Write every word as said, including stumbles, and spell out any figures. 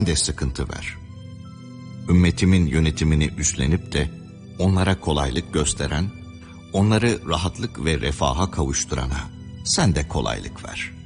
de sıkıntı ver. Ümmetimin yönetimini üstlenip de onlara kolaylık gösteren, onları rahatlık ve refaha kavuşturana sen de kolaylık ver.